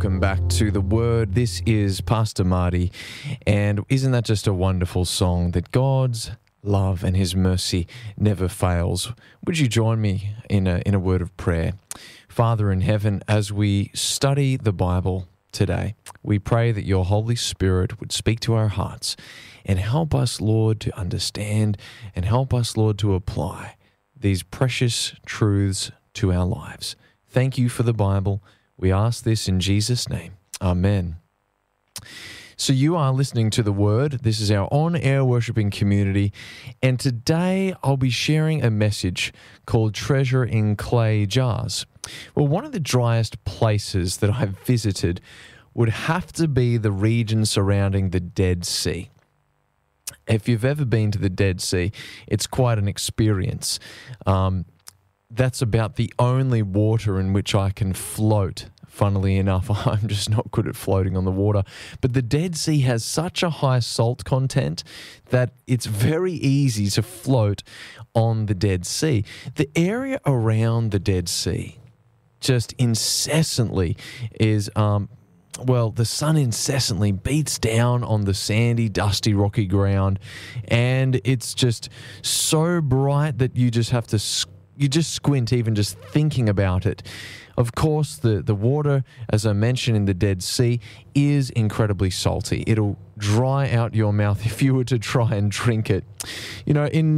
welcome back to The Word. This is Pastor Marty, and isn't that just a wonderful song that God's love and His mercy never fails? Would you join me in a word of prayer? Father in heaven, as we study the Bible today, we pray that your Holy Spirit would speak to our hearts and help us, Lord, to understand and help us, Lord, to apply these precious truths to our lives. Thank you for the Bible. We ask this in Jesus' name. Amen. So you are listening to The Word. This is our on-air worshiping community. And today I'll be sharing a message called Treasure in Clay Jars. Well, one of the driest places that I've visited would have to be the region surrounding the Dead Sea. If you've ever been to the Dead Sea, it's quite an experience. That's about the only water in which I can float. Funnily enough, I'm just not good at floating on the water. But the Dead Sea has such a high salt content that it's very easy to float on the Dead Sea. The area around the Dead Sea just incessantly is, the sun incessantly beats down on the sandy, dusty, rocky ground, and it's just so bright that you just have to squint even just thinking about it. Of course, the water, as I mentioned in the Dead Sea, is incredibly salty. It'll dry out your mouth if you were to try and drink it. You know, in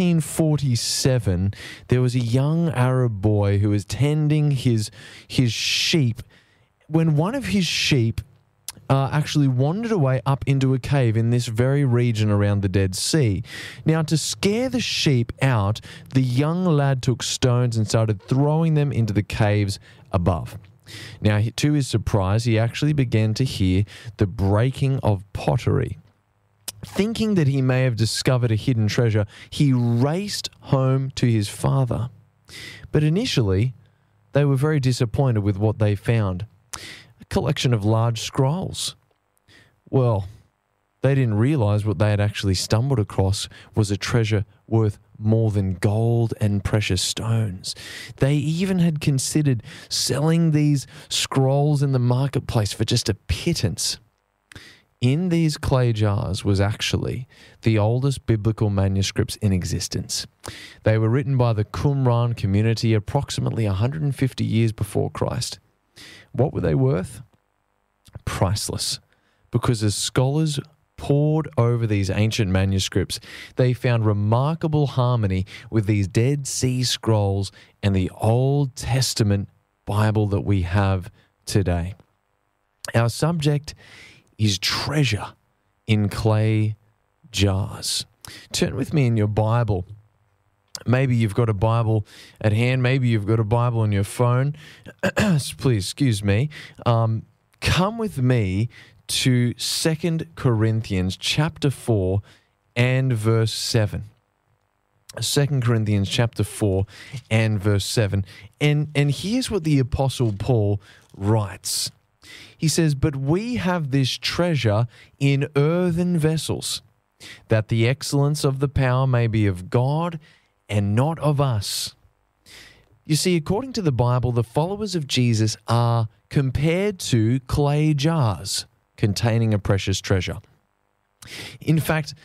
1947, there was a young Arab boy who was tending his sheep when one of his sheep actually wandered away up into a cave in this very region around the Dead Sea. Now, to scare the sheep out, the young lad took stones and started throwing them into the caves above. Now, to his surprise, he actually began to hear the breaking of pottery. Thinking that he may have discovered a hidden treasure, he raced home to his father. But initially, they were very disappointed with what they found. Collection of large scrolls. Well, they didn't realize what they had actually stumbled across was a treasure worth more than gold and precious stones. They even had considered selling these scrolls in the marketplace for just a pittance. In these clay jars was actually the oldest biblical manuscripts in existence. They were written by the Qumran community approximately 150 years before Christ. What were they worth? Priceless. Because as scholars pored over these ancient manuscripts, they found remarkable harmony with these Dead Sea Scrolls and the Old Testament Bible that we have today. Our subject is treasure in clay jars. Turn with me in your Bible. Maybe you've got a Bible at hand. Maybe you've got a Bible on your phone. Please, excuse me. Come with me to 2 Corinthians chapter 4 and verse 7. 2 Corinthians chapter 4 and verse 7. And here's what the Apostle Paul writes. He says, "But we have this treasure in earthen vessels, that the excellence of the power may be of God and not of us." You see, according to the Bible, the followers of Jesus are compared to clay jars containing a precious treasure. In fact,